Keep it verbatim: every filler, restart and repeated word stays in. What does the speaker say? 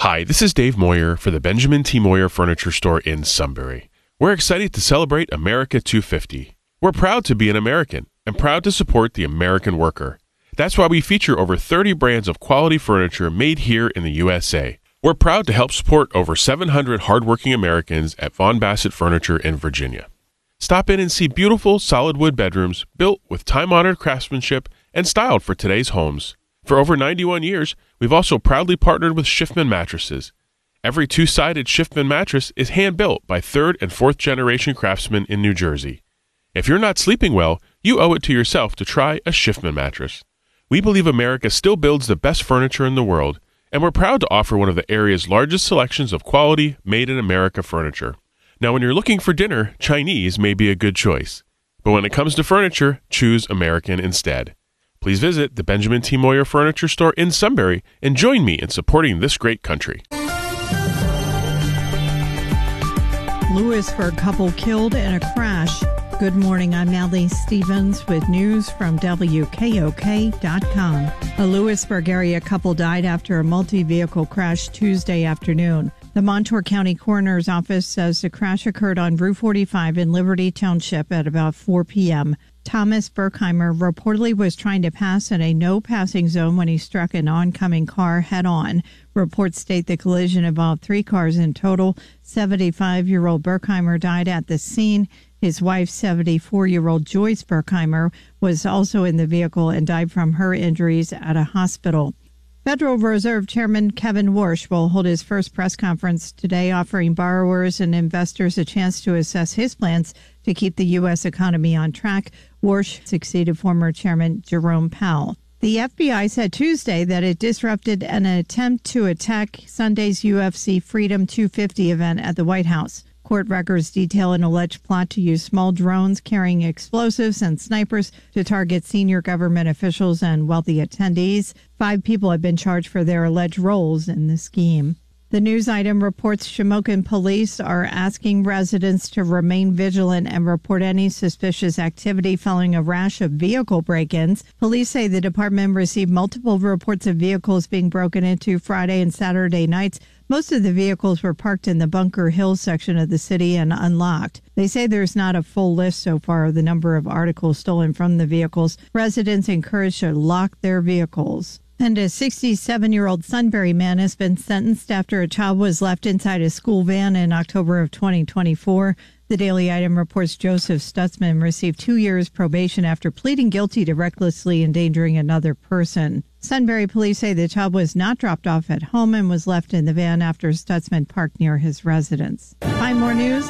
Hi, this is Dave Moyer for the Benjamin T. Moyer Furniture Store in Sunbury. We're excited to celebrate America two fifty. We're proud to be an American and proud to support the American worker. That's why we feature over thirty brands of quality furniture made here in the U S A. We're proud to help support over seven hundred hardworking Americans at Vaughan Bassett Furniture in Virginia. Stop in and see beautiful solid wood bedrooms built with time-honored craftsmanship and styled for today's homes. For over ninety-one years, we've also proudly partnered with Schiffman Mattresses. Every two-sided Schiffman mattress is hand-built by third and fourth generation craftsmen in New Jersey. If you're not sleeping well, you owe it to yourself to try a Schiffman mattress. We believe America still builds the best furniture in the world, and we're proud to offer one of the area's largest selections of quality, made-in-America furniture. Now, when you're looking for dinner, Chinese may be a good choice. But when it comes to furniture, choose American instead. Please visit the Benjamin T. Moyer Furniture Store in Sunbury and join me in supporting this great country. Lewisburg couple killed in a crash. Good morning, I'm Natalie Stevens with news from W K O K dot com. A Lewisburg area couple died after a multi-vehicle crash Tuesday afternoon. The Montour County Coroner's Office says the crash occurred on Route forty-five in Liberty Township at about four p.m. Thomas Berkheimer reportedly was trying to pass in a no-passing zone when he struck an oncoming car head-on. Reports state the collision involved three cars in total. seventy-five-year-old Berkheimer died at the scene. His wife, seventy-four-year-old Joyce Berkheimer, was also in the vehicle and died from her injuries at a hospital. Federal Reserve Chairman Kevin Warsh will hold his first press conference today, offering borrowers and investors a chance to assess his plans to keep the U S economy on track. Warsh succeeded former Chairman Jerome Powell. The F B I said Tuesday that it disrupted an attempt to attack Sunday's U F C Freedom two fifty event at the White House. Court records detail an alleged plot to use small drones carrying explosives and snipers to target senior government officials and wealthy attendees. Five people have been charged for their alleged roles in the scheme. The news item reports Shamokin police are asking residents to remain vigilant and report any suspicious activity following a rash of vehicle break-ins. Police say the department received multiple reports of vehicles being broken into Friday and Saturday nights. Most of the vehicles were parked in the Bunker Hill section of the city and unlocked. They say there's not a full list so far of the number of articles stolen from the vehicles. Residents encouraged to lock their vehicles. And a sixty-seven-year-old Sunbury man has been sentenced after a child was left inside a school van in October of twenty twenty-four. The Daily Item reports Joseph Stutzman received two years probation after pleading guilty to recklessly endangering another person. Sunbury police say the child was not dropped off at home and was left in the van after Stutzman parked near his residence. Find more news